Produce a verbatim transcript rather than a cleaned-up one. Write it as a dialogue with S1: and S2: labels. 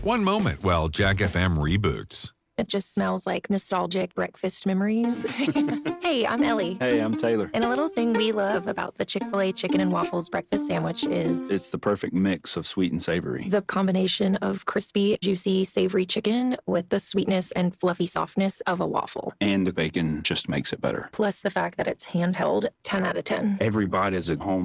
S1: One moment while Jack F M reboots.
S2: It just smells like nostalgic breakfast memories. Hey, I'm Ellie.
S3: Hey, I'm Taylor.
S2: And a little thing we love about the Chick-fil-A chicken and waffles breakfast sandwich is
S3: It's the perfect mix of sweet and savory.
S2: the combination of crispy, juicy, savory chicken with the sweetness and fluffy softness of a waffle.
S3: And the bacon just makes it better.
S2: Plus the fact that it's handheld, ten out of ten.
S3: Every bite is a home